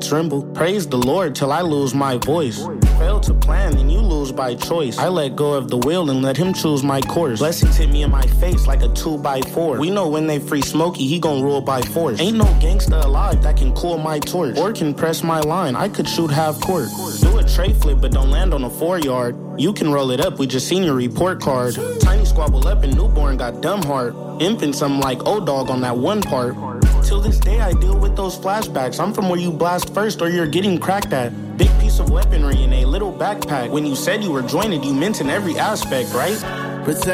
tremble. Praise the Lord till I lose my voice. Fail to plan, then you lose by choice. I let go of the wheel and let him choose my course. Blessings hit me in my face like a 2x4. We know when they free Smokey, he gon' rule by force. Ain't no gangsta alive that can cool my torch or can press my line. I could shoot half court. Do a tray flip, but don't land on a 4-yard. You can roll it up, we just seen your report card. Tiny squabble up and newborn got dumb heart. Infants, I'm like O-Dog on that one part. Till this day I deal with those flashbacks. I'm from where you blast first or you're getting cracked at. Big piece of weaponry in a little backpack. When you said you were jointed, you meant in every aspect, right? Protect